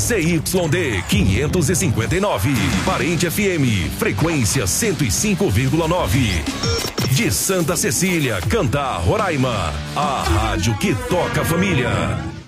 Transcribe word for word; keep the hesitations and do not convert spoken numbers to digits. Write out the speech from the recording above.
C Y D quinhentos e cinquenta e nove, Parente F M, frequência cento e cinco vírgula nove. De Santa Cecília, Cantar, Roraima, a rádio que toca a família.